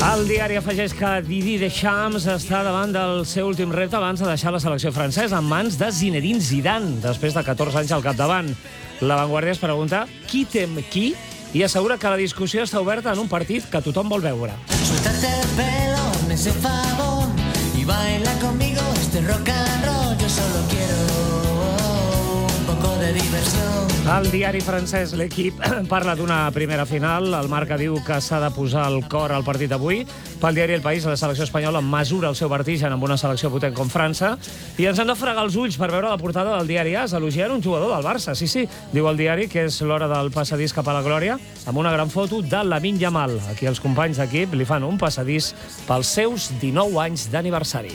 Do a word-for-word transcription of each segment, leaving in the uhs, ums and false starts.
El diari afegeix que Didier Deschamps està davant del seu últim repte abans de deixar la selecció francesa en mans de Zinedine Zidane, després de catorze anys al capdavant. La Vanguardia es pregunta qui tem qui i assegura que la discussió està oberta en un partit que tothom vol veure. Suéltate el pelo, hazme ese favor y baila conmigo este rock and roll. Yo solo quiero un poco de diversión. El diari francès L'Equipe parla d'una primera final. El Marca diu que s'ha de posar el cor al partit d'avui. Pel diari El País, la selecció espanyola mesura el seu vertigen amb una selecció potent com França. I ens hem de fregar els ulls per veure la portada del diari A S, elogiant un jugador del Barça. Sí, sí, diu el diari que és l'hora del passadís cap a la glòria, amb una gran foto de Lamine Yamal. Aquí els companys d'equip li fan un passadís pels seus dinou anys d'aniversari.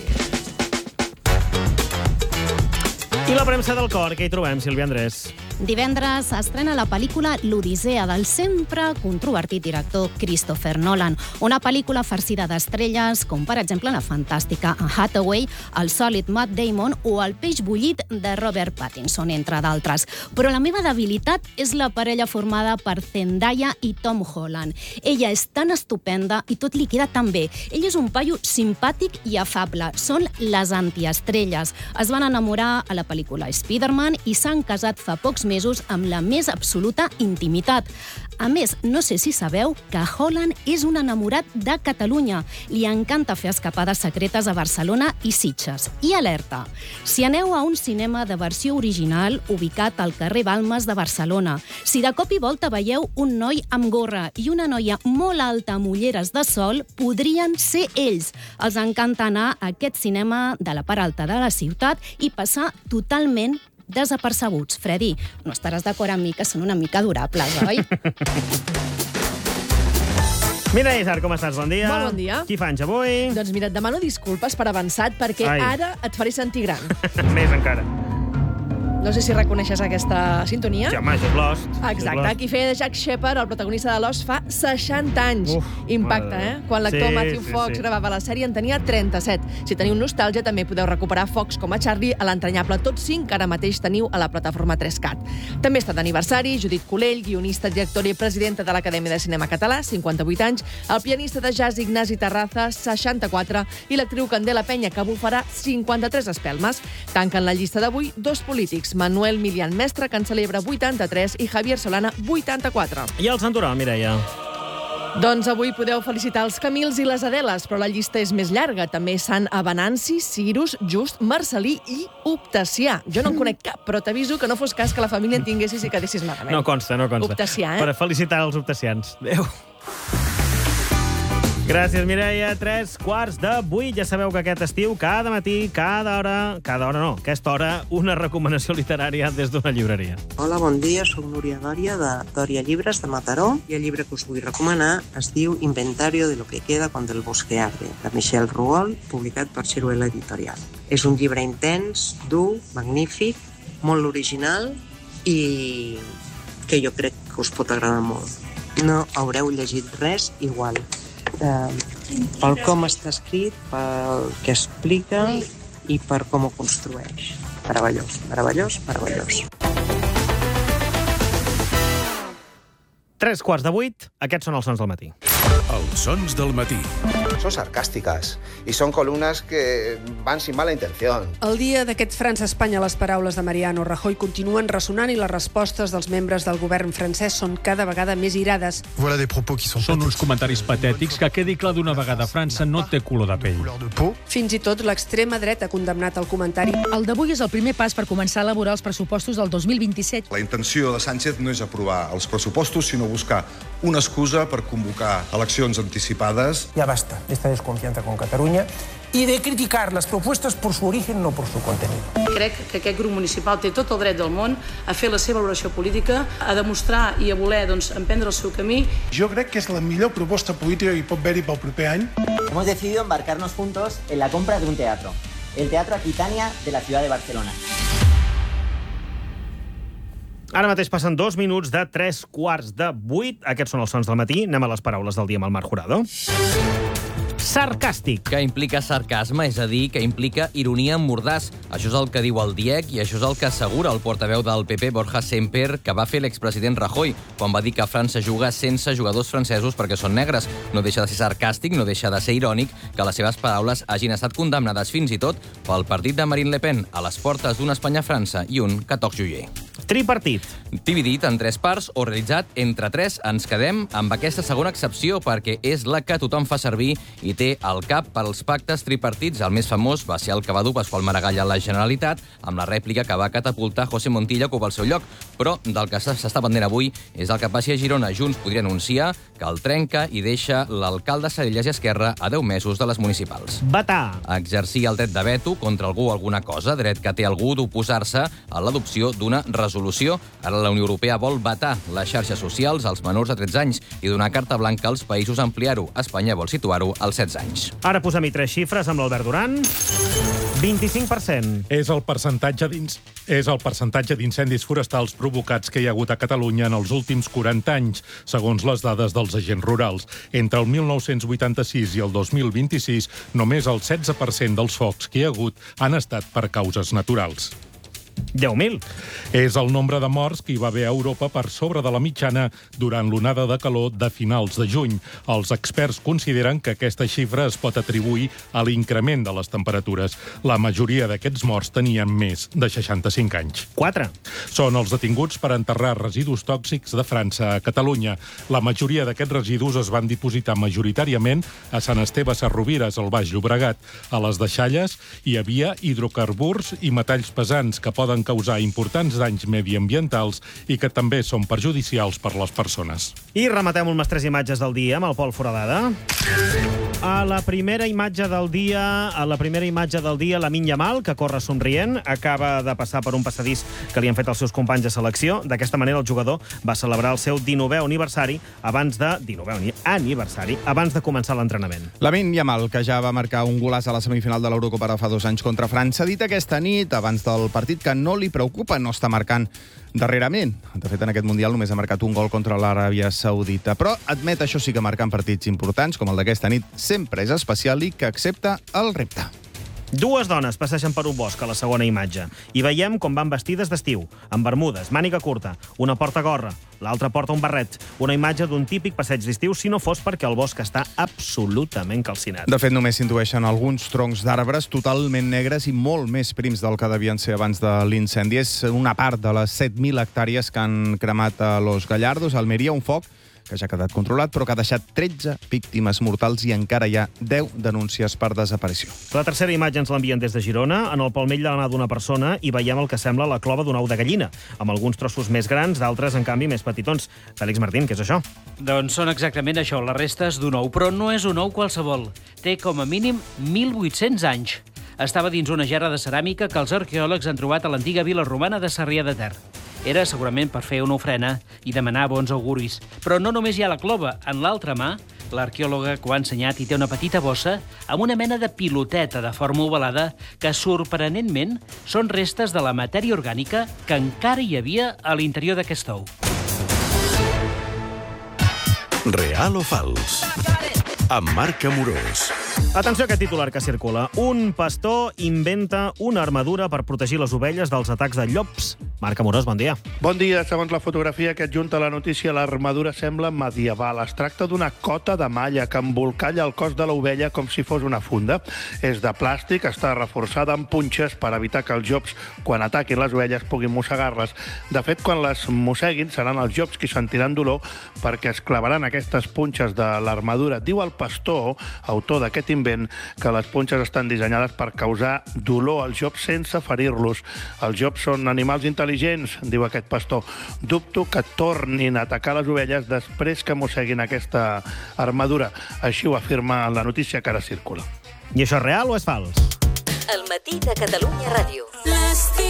I la premsa del cor, què hi trobem, Sílvia Andrés? Divendres estrena la pel·lícula L'Odissea del sempre controvertit director Christopher Nolan. Una pel·lícula farcida d'estrelles, com per exemple la fantàstica Anne Hathaway, el sòlid Matt Damon o el peix bullit de Robert Pattinson, entre d'altres. Però la meva debilitat és la parella formada per Zendaya i Tom Holland. Ella és tan estupenda i tot li queda tan bé. Ell és un paio simpàtic i afable. Són les antiestrelles. Es van enamorar a la pel·lícula Spider-Man i s'han casat fa pocs mesos amb la més absoluta intimitat. A més, no sé si sabeu que Holland és un enamorat de Catalunya. Li encanta fer escapades secretes a Barcelona i Sitges. I alerta, si aneu a un cinema de versió original ubicat al carrer Balmes de Barcelona, si de cop i volta veieu un noi amb gorra i una noia molt alta amb ulleres de sol, podrien ser ells. Els encanta anar a aquest cinema de la part alta de la ciutat i passar totalment desapercebuts. Freddy, no estaràs d'acord amb mi que són una mica durables, oi? Mira, Isar, com estàs? Bon dia. Molt bon dia. Qui fa anys avui? Doncs mira, et demano disculpes per avançat perquè Ai. ara et faré sentir gran. Més encara. No sé si reconeixes aquesta sintonia. Sí, home, això és Lost. Exacte, qui feia de Jack Shepard, el protagonista de Lost, fa seixanta anys. Uf, Impacte, mare. eh? Quan l'actor Sí, Matthew sí, Fox sí. gravava la sèrie en tenia trenta-set. Si teniu nostàlgia, també podeu recuperar Fox com a Charlie a l'entranyable Tots cinc, que ara mateix teniu a la plataforma tres cat. També està d'aniversari Judit Colell, guionista, directora i presidenta de l'Acadèmia de Cinema Català, cinquanta-vuit anys, el pianista de jazz Ignasi Terraza, seixanta-quatre, i l'actriu Candela Penya, que bufarà cinquanta-tres espelmes. Tanquen la llista d'avui dos polítics, Manuel Milian Mestre, que en celebra vuitanta-tres, i Javier Solana, vuitanta-quatre. I el santoral, Mireia? Doncs avui podeu felicitar els Camils i les Adeles, però la llista és més llarga. També Sant Avenanci, Cirus, Just, Marcelí i Optacià. Jo no en conec cap, però t'aviso que no fos cas que la família en tinguessis i quedessis malament. No consta, no consta. Optacià, eh? Per felicitar els optacians. Adéu. Gràcies, Mireia. Tres quarts de vuit. Ja sabeu que aquest estiu, cada matí, cada hora... Cada hora no, aquesta hora, una recomanació literària des d'una llibreria. Hola, bon dia. Soc Núria Dòria, de Dòria Llibres, de Mataró. I el llibre que us vull recomanar es diu Inventario de lo que queda cuando el bosque arde, de Michel Rouol, publicat per Siruela Editorial. És un llibre intens, dur, magnífic, molt original i que jo crec que us pot agradar molt. No haureu llegit res igual. Eh, pel com està escrit, pel que explica i per com ho construeix. Meravellós, meravellós, meravellós. Tres quarts de vuit, aquests són els sons del matí. Els sons del matí. Son sarcásticas y son columnas que van sin mala intención. El dia d'aquest França-Espanya, les paraules de Mariano Rajoy continuen ressonant i les respostes dels membres del govern francès són cada vegada més irades. Voilà des propos qui sont Són uns comentaris patètics que quedi clar d'una vegada. França no té color de pell. Fins i tot l'extrema dreta ha condemnat el comentari. El d'avui és el primer pas per començar a elaborar els pressupostos del dos mil vint-i-set. La intenció de Sánchez no és aprovar els pressupostos, sinó buscar una excusa per convocar eleccions anticipades. Ya basta de esta desconfianza con Cataluña y de criticar las propuestas por su origen, no por su contenido. Crec que aquest grup municipal té tot el dret del món a fer la seva valoració política, a demostrar i a voler doncs, emprendre el seu camí. Jo crec que és la millor proposta política que hi pot haver-hi pel proper any. Hemos decidido embarcarnos juntos en la compra de un teatro, el Teatro Aquitania de la ciudad de Barcelona. Ara mateix passen dos minuts de tres quarts de vuit. Aquests són els sons del matí. Anem a les paraules del dia amb el Marc Jurado. sarcàstic. Que implica sarcasme, és a dir, que implica ironia mordàs. Això és el que diu el DIEC i això és el que assegura el portaveu del P P, Borja Semper, que va fer l'expresident Rajoy, quan va dir que França juga sense jugadors francesos perquè són negres. No deixa de ser sarcàstic, no deixa de ser irònic que les seves paraules hagin estat condemnades fins i tot pel partit de Marine Le Pen a les portes d'una Espanya-França i un Catox-Joyer. Tripartit. Dividit en tres parts o realitzat entre tres, ens quedem amb aquesta segona excepció perquè és la que tothom fa servir i té al cap pels pactes tripartits. El més famós va ser el que va dur Pasqual Maragall a la Generalitat amb la rèplica que va catapultar José Montilla que ocupa el seu lloc. Però del que s'està pendent avui és el que passi a Girona. Junts podria anunciar que el trenca i deixa l'alcalde Salellas i Esquerra a deu mesos de les municipals. Vetar. Exercir el dret de veto contra algú o alguna cosa, dret que té algú d'oposar-se a l'adopció d'una resolució. Ara la Unió Europea vol vetar les xarxes socials als menors de tretze anys i donar carta blanca als països a ampliar-ho. Espanya vol situar-ho als setze anys. Ara posem-hi tres xifres amb l'Albert Duran. vint-i-cinc per cent. És el percentatge dins... És el percentatge d'incendis forestals provocats que hi ha hagut a Catalunya en els últims quaranta anys, segons les dades dels agents rurals. Entre el mil nou-cents vuitanta-sis i el dos mil vint-i-sis, només el setze per cent dels focs que hi ha hagut han estat per causes naturals. deu mil. És el nombre de morts que hi va haver a Europa per sobre de la mitjana durant l'onada de calor de finals de juny. Els experts consideren que aquesta xifra es pot atribuir a l'increment de les temperatures. La majoria d'aquests morts tenien més de seixanta-cinc anys. quatre. Són els detinguts per enterrar residus tòxics de França a Catalunya. La majoria d'aquests residus es van dipositar majoritàriament a Sant Esteve Sesrovires, al Baix Llobregat. A les deixalles hi havia hidrocarburs i metalls pesants que poden causar importants danys mediambientals i que també són perjudicials per les persones. I rematem amb les tres imatges del dia amb el Pol Foradada. A la primera imatge del dia, a la primera imatge del dia, Lamine Yamal, que corre somrient, acaba de passar per un passadís que li han fet els seus companys de selecció. D'aquesta manera, el jugador va celebrar el seu dinovè aniversari abans de dinovè aniversari abans de començar l'entrenament. Lamine Yamal, que ja va marcar un golaç a la semifinal de l'Eurocopa ara fa dos anys contra França, ha dit aquesta nit, abans del partit, que no li preocupa no estar marcant darrerament. De fet, en aquest Mundial només ha marcat un gol contra l'Aràbia Saudita. Però admet, això sí, que marcar en partits importants, com el d'aquesta nit, sempre és especial i que accepta el repte. Dues dones passegen per un bosc a la segona imatge i veiem com van vestides d'estiu, amb bermudes, màniga curta, una porta gorra, l'altra porta un barret, una imatge d'un típic passeig d'estiu si no fos perquè el bosc està absolutament calcinat. De fet, només s'intueixen alguns troncs d'arbres totalment negres i molt més prims del que devien ser abans de l'incendi. És una part de les set mil hectàrees que han cremat a Los Gallardos, a Almeria, un foc que ja ha quedat controlat, però que ha deixat tretze víctimes mortals i encara hi ha deu denúncies per desaparició. La tercera imatge ens l'envien des de Girona. En el palmell de la mà d'una persona i veiem el que sembla la clova d'un ou de gallina, amb alguns trossos més grans, d'altres, en canvi, més petitons. Fèlix Martín, què és això? Doncs són exactament això, les restes d'un ou, però no és un ou qualsevol. Té com a mínim mil vuit-cents anys. Estava dins una gerra de ceràmica que els arqueòlegs han trobat a l'antiga vila romana de Sarrià de Ter. Era segurament per fer una ofrena i demanar bons auguris. Però no només hi ha la clova. En l'altra mà, l'arqueòloga que ho ha ensenyat hi té una petita bossa amb una mena de piloteta de forma ovalada que, sorprenentment, són restes de la matèria orgànica que encara hi havia a l'interior d'aquest ou. Real o fals? Amb Marc Amorós. Atenció a aquest titular que circula. Un pastor inventa una armadura per protegir les ovelles dels atacs de llops. Marc Amorós, bon dia. Bon dia. Segons la fotografia que adjunta la notícia, l'armadura sembla medieval. Es tracta d'una cota de malla que embolcalla el cos de l'ovella com si fos una funda. És de plàstic, està reforçada amb punxes per evitar que els llops, quan ataquin les ovelles, puguin mossegar-les. De fet, quan les mosseguin, seran els llops qui sentiran dolor perquè es clavaran aquestes punxes de l'armadura. Diu el pastor, autor d'aquest invent, que les punxes estan dissenyades per causar dolor als llops sense ferir-los. Els llops són animals intel·ligents, diu aquest pastor. Dubto que tornin a atacar les ovelles després que mosseguin aquesta armadura. Així ho afirma la notícia que ara circula. I això és real o és fals? El matí de Catalunya Ràdio.